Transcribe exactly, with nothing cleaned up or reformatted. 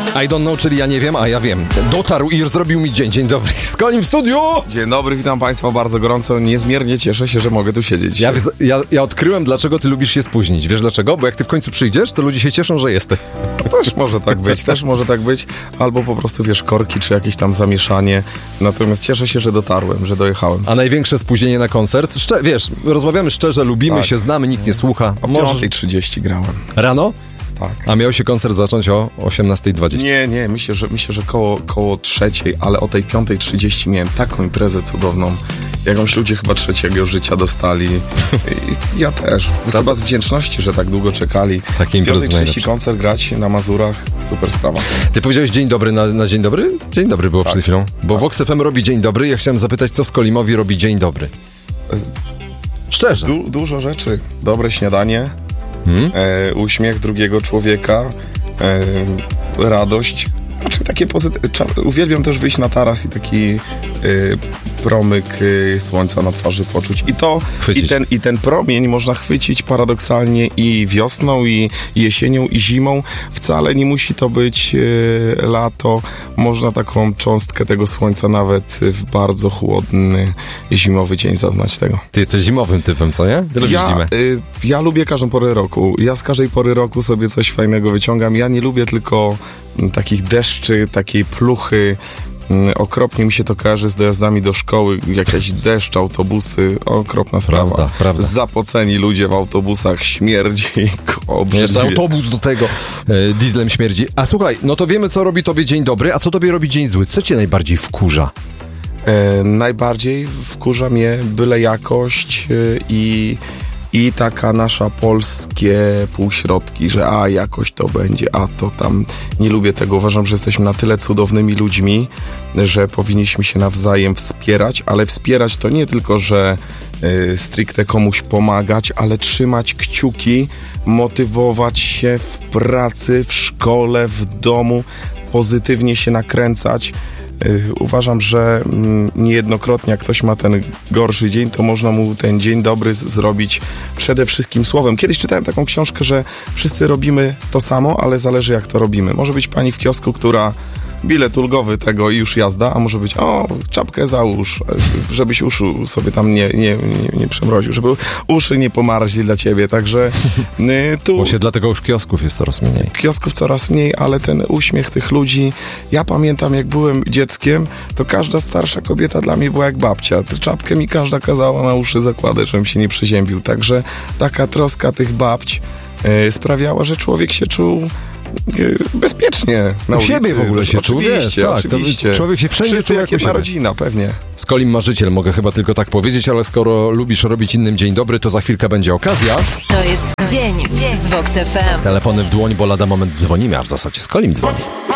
I don't know, czyli ja nie wiem, a ja wiem. Dotarł i zrobił mi dzień. Dzień dobry. Z Kolim w studiu! Dzień dobry, witam Państwa bardzo gorąco. Niezmiernie cieszę się, że mogę tu siedzieć. Ja, ja, ja odkryłem, dlaczego ty lubisz się spóźnić. Wiesz dlaczego? Bo jak ty w końcu przyjdziesz, to ludzie się cieszą, że jesteś. Też może tak być, też może tak być. Albo po prostu, wiesz, korki, czy jakieś tam zamieszanie. Natomiast cieszę się, że dotarłem, że dojechałem. A największe spóźnienie na koncert? Szcze- wiesz, rozmawiamy szczerze, lubimy tak. się, znamy, nikt nie słucha. O piątej trzydzieści grałem. Rano? Tak. A miał się koncert zacząć o osiemnastej dwadzieścia. Nie, nie, myślę, że myślę, że koło, koło trzeciej, ale o tej piątej trzydzieści miałem taką imprezę cudowną. Jakąś ludzie chyba trzeciego życia dostali. I ja też. Chyba z wdzięczności, że tak długo czekali. Takie imprezy piątej trzydzieści koncert grać na Mazurach, super sprawa. Ty powiedziałeś dzień dobry na, na dzień dobry? Dzień dobry było tak. Przed chwilą. Bo tak. Vox F M robi dzień dobry. Ja chciałem zapytać, co z Kolimowi robi dzień dobry? Szczerze. Du- dużo rzeczy. Dobre śniadanie. Hmm? E, uśmiech drugiego człowieka, e, radość, znaczy takie pozytywne. Uwielbiam też wyjść na taras i taki e, promyk e, słońca na twarzy poczuć. I to, i ten, i ten promień można chwycić paradoksalnie i wiosną, i jesienią, i zimą. Wcale nie musi to być e, lato. Można taką cząstkę tego słońca nawet w bardzo chłodny, zimowy dzień zaznać tego. Ty jesteś zimowym typem, co nie? Ty ja, zimę. Y, ja lubię każdą porę roku. Ja z każdej pory roku sobie coś fajnego wyciągam. Ja nie lubię tylko m, takich deszczy, takiej pluchy. M, okropnie mi się to kojarzy z dojazdami do szkoły. Jakiś deszcz, autobusy. Okropna sprawa. Prawda, prawda. Zapoceni ludzie w autobusach, śmierdzi. Jeszcze autobus do tego e, dieslem śmierdzi. A słuchaj, no to wiemy, co robi tobie dzień dobry, a co tobie robi dzień zły? Co cię najbardziej wkurza? E, najbardziej wkurza mnie byle jakość e, i, i taka nasza polskie półśrodki, że a jakoś to będzie, a to tam. Nie lubię tego. Uważam, że jesteśmy na tyle cudownymi ludźmi, że powinniśmy się nawzajem wspierać, ale wspierać to nie tylko, że y, stricte komuś pomagać, ale trzymać kciuki, motywować się w pracy, w szkole, w domu, pozytywnie się nakręcać. Uważam, że niejednokrotnie jak ktoś ma ten gorszy dzień, to można mu ten dzień dobry z- zrobić przede wszystkim słowem. Kiedyś czytałem taką książkę, że wszyscy robimy to samo, ale zależy jak to robimy. Może być pani w kiosku, która bilet ulgowy tego i już jazda, a może być o, czapkę załóż, żebyś uszu sobie tam nie, nie, nie, nie przemroził, żeby uszy nie pomarzli dla ciebie, także y, tu... Bo się dlatego już kiosków jest coraz mniej. Kiosków coraz mniej, ale ten uśmiech tych ludzi, ja pamiętam jak byłem dzieckiem, to każda starsza kobieta dla mnie była jak babcia. Czapkę mi każda kazała na uszy zakładać, żebym się nie przeziębił, także taka troska tych babć y, sprawiała, że człowiek się czuł bezpiecznie na ulicy. siebie w ogóle się oczywiście, czuł, wiesz, tak, oczywiście. Człowiek się wszędzie Wszyscy czuł jak jak jedna rodzina, pewnie. Z Kolim Marzyciel mogę chyba tylko tak powiedzieć, ale skoro lubisz robić innym dzień dobry, to za chwilkę będzie okazja. To jest dzień, dzień z Vox F M. Telefony w dłoń, bo lada moment dzwonimy, a w zasadzie z Kolim dzwoni.